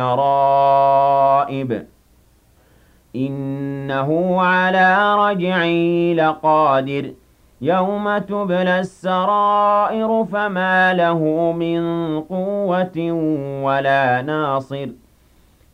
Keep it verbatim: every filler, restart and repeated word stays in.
السَّرَائِبِ إِنَّهُ عَلَىٰ رَجْعِهِ لَقَادِرٌ يَوْمَ تُبْلَى السَّرَائِرُ فَمَا لَهُ مِن قُوَّةٍ وَلَا نَاصِرٍ